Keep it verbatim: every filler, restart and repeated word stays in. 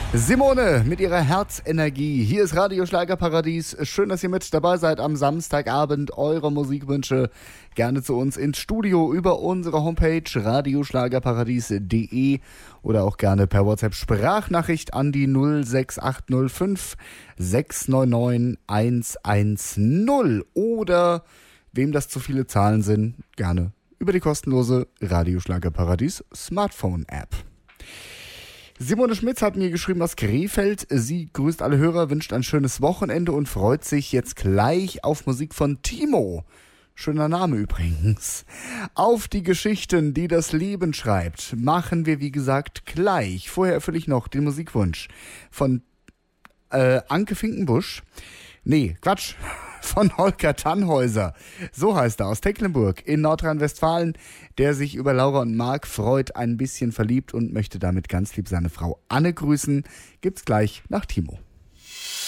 Simone mit ihrer Herzenergie. Hier ist Radio Schlagerparadies. Schön, dass ihr mit dabei seid am Samstagabend. Eure Musikwünsche gerne zu uns ins Studio über unsere Homepage radioschlagerparadies punkt de oder auch gerne per WhatsApp-Sprachnachricht an die null sechs acht null fünf sechs neun neun eins eins null. Oder, wem das zu viele Zahlen sind, gerne über die kostenlose Radio Schlagerparadies Smartphone-App. Simone Schmitz hat mir geschrieben aus Krefeld. Sie grüßt alle Hörer, wünscht ein schönes Wochenende und freut sich jetzt gleich auf Musik von Timo. Schöner Name übrigens. Auf die Geschichten, die das Leben schreibt, machen wir wie gesagt gleich. Vorher erfülle ich noch den Musikwunsch von äh, Anke Finkenbusch. Nee, Quatsch. Von Holger Tannhäuser. So heißt er, aus Tecklenburg in Nordrhein-Westfalen, der sich über Laura und Marc freut, ein bisschen verliebt und möchte damit ganz lieb seine Frau Anne grüßen. Gibt's gleich nach Timo.